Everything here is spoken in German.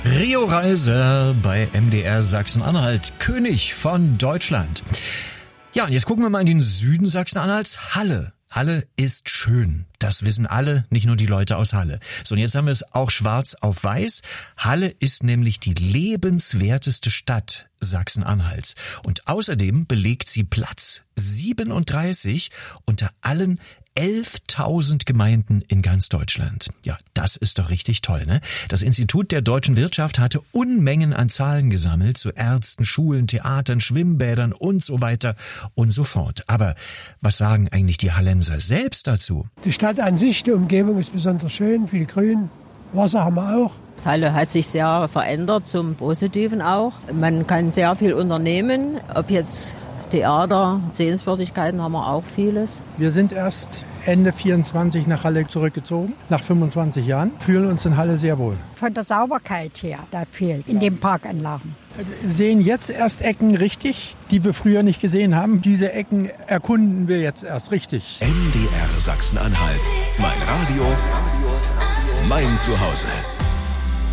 Rio Reiser bei MDR Sachsen-Anhalt, König von Deutschland. Ja, und jetzt gucken wir mal in den Süden Sachsen-Anhalts, Halle. Halle ist schön. Das wissen alle, nicht nur die Leute aus Halle. So, und jetzt haben wir es auch schwarz auf weiß. Halle ist nämlich die lebenswerteste Stadt Sachsen-Anhalts. Und außerdem belegt sie Platz 37 unter allen 11.000 Gemeinden in ganz Deutschland. Ja, das ist doch richtig toll, ne? Das Institut der deutschen Wirtschaft hatte Unmengen an Zahlen gesammelt zu Ärzten, Schulen, Theatern, Schwimmbädern und so weiter und so fort. Aber was sagen eigentlich die Hallenser selbst dazu? Die Stadt an sich, die Umgebung ist besonders schön, viel Grün, Wasser haben wir auch. Halle hat sich sehr verändert, zum Positiven auch. Man kann sehr viel unternehmen, ob jetzt Theater, Sehenswürdigkeiten haben wir auch vieles. Wir sind erst Ende 24 nach Halle zurückgezogen, nach 25 Jahren. Fühlen uns in Halle sehr wohl. Von der Sauberkeit her, da fehlt in den Parkanlagen. Wir sehen jetzt erst Ecken richtig, die wir früher nicht gesehen haben. Diese Ecken erkunden wir jetzt erst richtig. MDR Sachsen-Anhalt. Mein Radio, mein Zuhause.